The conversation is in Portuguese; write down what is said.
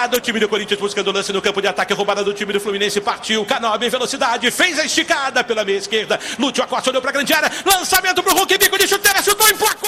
jogada, o time do Corinthians buscando lance no campo de ataque, roubada do time do Fluminense, partiu, Canóbio em velocidade, fez a esticada pela meia esquerda, Lúcio Acosta olhou pra grande área, lançamento pro Hulk, bico de chuteira, chutou, emplacou!